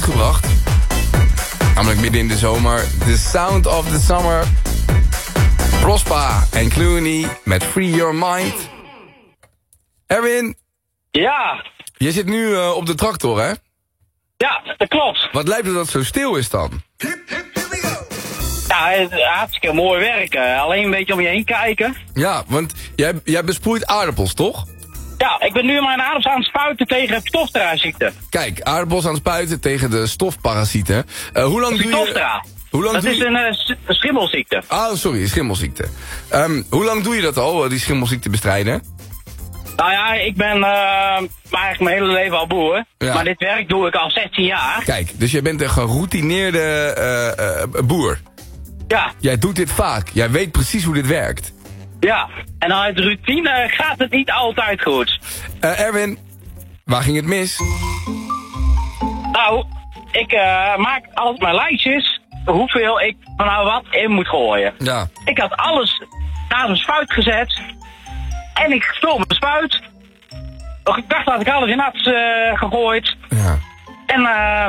uitgebracht. Namelijk midden in de zomer. The Sound of the Summer. Prospa en Clooney met Free Your Mind. Erwin. Ja. Je zit nu op de tractor, hè? Ja, dat klopt. Wat lijkt het dat het zo stil is dan? Ja, hartstikke mooi werk. Alleen een beetje om je heen kijken. Ja, want jij besproeit aardappels, toch? Ja, ik ben nu mijn aardappels aan het spuiten tegen stofdraaiziekte. Kijk, aardappels aan het spuiten tegen de stofparasieten. Hoe lang doe je... Stofdra. Dat is een schimmelziekte. Oh, sorry, schimmelziekte. Hoe lang doe je dat al, die schimmelziekte bestrijden? Nou ja, ik ben eigenlijk mijn hele leven al boer. Ja. Maar dit werk doe ik al 16 jaar. Kijk, dus jij bent een geroutineerde boer. Ja. Jij doet dit vaak. Jij weet precies hoe dit werkt. Ja. En uit routine gaat het niet altijd goed. Erwin, waar ging het mis? Nou, ik maak altijd mijn lijstjes hoeveel ik van nou wat in moet gooien. Ja. Ik had alles naar een spuit gezet. En ik stond mijn spuit. Ik dacht dat ik alles in had gegooid. Ja. En